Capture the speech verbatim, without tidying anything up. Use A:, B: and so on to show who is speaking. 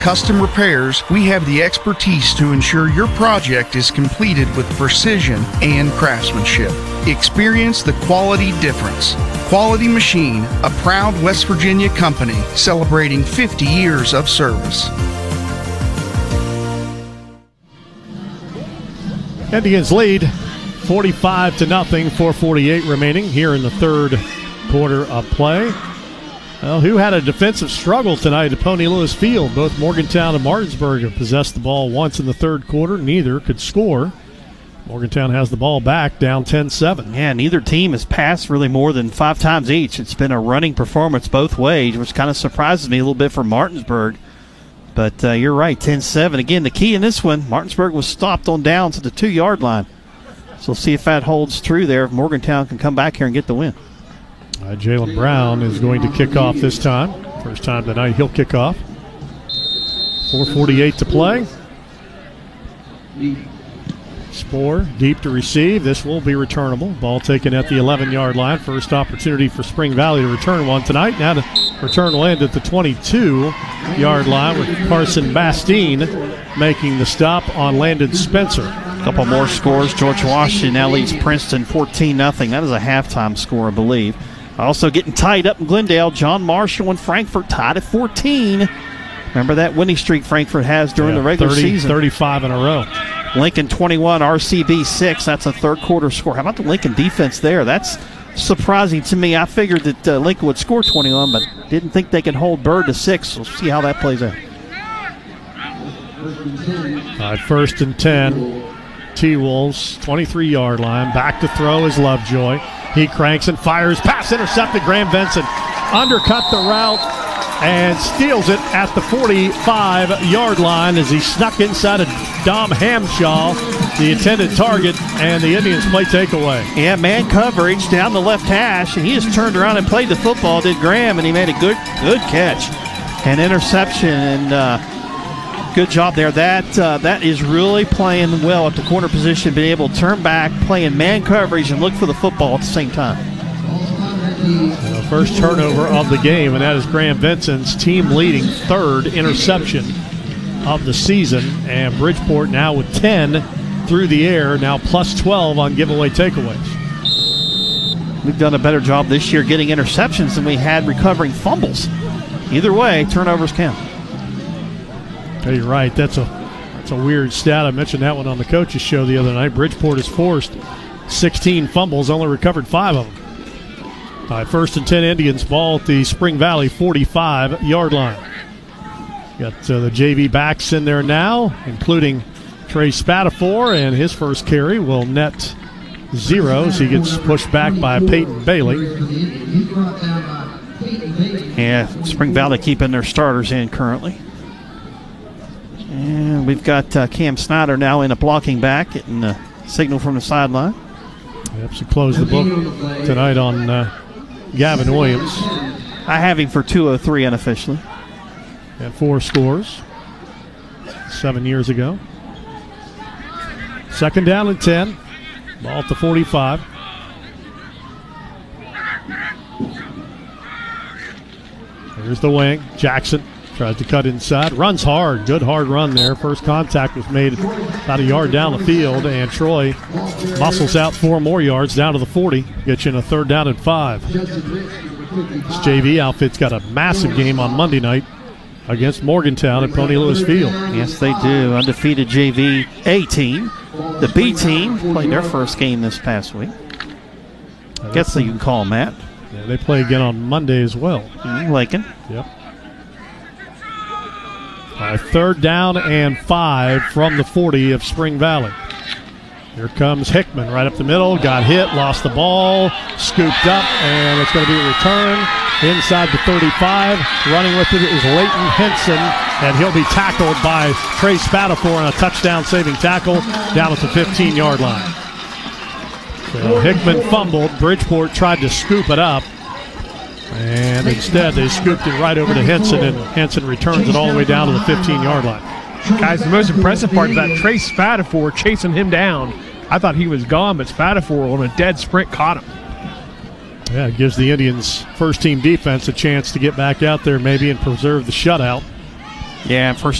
A: Custom Repairs, we have the expertise to ensure your project is completed with precision and craftsmanship. Experience the quality difference. Quality Machine, a proud West Virginia company celebrating fifty years of service.
B: Indians lead forty-five to nothing, four forty-eight remaining here in the third quarter of play. Well, who had a defensive struggle tonight at Pony Lewis Field? Both Morgantown and Martinsburg have possessed the ball once in the third quarter. Neither could score. Morgantown has the ball back, down ten seven.
C: Yeah, neither team has passed really more than five times each. It's been a running performance both ways, which kind of surprises me a little bit for Martinsburg. But uh, you're right, ten seven. Again, the key in this one, Martinsburg was stopped on down to the two-yard line. So we'll see if that holds true there, if Morgantown can come back here and get the win.
B: Uh, Jalen Brown is going to kick off this time. First time tonight he'll kick off. four forty-eight to play. Spoor deep to receive. This will be returnable. Ball taken at the eleven-yard line. First opportunity for Spring Valley to return one tonight. Now the return will end at the twenty-two-yard line with Carson Bastine making the stop on Landon Spencer.
C: A couple more scores. George Washington now leads Princeton fourteen nothing. That is a halftime score, I believe. Also getting tied up in Glendale, John Marshall and Frankfort tied at fourteen. Remember that winning streak Frankfort has during
B: yeah,
C: the regular
B: thirty,
C: season.
B: thirty-five in a row.
C: Lincoln twenty-one, R C B six. That's a third quarter score. How about the Lincoln defense there? That's surprising to me. I figured that uh, Lincoln would score twenty-one, but didn't think they could hold Bird to six. We'll see how that plays out.
B: All right, first and ten. T-Wolves, twenty-three-yard line. Back to throw is Lovejoy. He cranks and fires. Pass intercepted. Graham Benson undercut the route and steals it at the forty-five-yard line as he snuck inside of Dom Hamshaw, the intended target, and the Indians play takeaway.
C: Yeah, man coverage down the left hash, and he just turned around and played the football, did Graham, and he made a good good catch. An interception, and uh, good job there. That uh, that is really playing well at the corner position, being able to turn back, playing man coverage, and look for the football at the same time.
B: The first turnover of the game, and that is Graham Benson's team-leading third interception of the season. And Bridgeport now with ten through the air, now plus twelve on giveaway takeaways.
C: We've done a better job this year getting interceptions than we had recovering fumbles. Either way, turnovers count.
B: Yeah, you're right. That's a that's a weird stat. I mentioned that one on the coaches show the other night. Bridgeport has forced sixteen fumbles, only recovered five of them. All right, first and ten Indians, ball at the Spring Valley forty-five-yard line. Got uh, the J V backs in there now, including Trey Spatafor, and his first carry will net zero as he gets pushed back by Peyton Bailey.
C: Yeah, Spring Valley keeping their starters in currently. And we've got uh, Cam Snyder now in a blocking back, getting a signal from the sideline.
B: Yep, so close the book tonight on uh, Gavin Williams.
C: I have him for two oh three unofficially.
B: And four scores seven years ago. Second down and ten. Ball at the forty-five. Here's the wing. Jackson tries to cut inside. Runs hard. Good hard run there. First contact was made about a yard down the field, and Troy muscles out four more yards down to the forty. Gets you in a third down and five. This J V outfit's got a massive game on Monday night against Morgantown at Pony Lewis Field.
C: Yes, they do. Undefeated J V A team. The B team played their first game this past week. I guess you can call them that.
B: Yeah, they play again on Monday as well.
C: Mm, Lincoln.
B: Yep. All right, third down and five from the forty of Spring Valley. Here comes Hickman right up the middle. Got hit, lost the ball, scooped up, and it's going to be a return inside the thirty-five. Running with it is Leighton Henson, and he'll be tackled by Trey Spatafor on a touchdown-saving tackle down at the fifteen-yard line. So Hickman fumbled. Bridgeport tried to scoop it up, and instead they scooped it right over to Henson, and Henson returns it all the way down to the fifteen-yard line.
D: Guys, the most impressive part is that Trey Spatafor chasing him down. I thought he was gone, but Spatafor on a dead sprint caught him.
B: Yeah, it gives the Indians' first-team defense a chance to get back out there maybe and preserve the shutout.
C: Yeah, first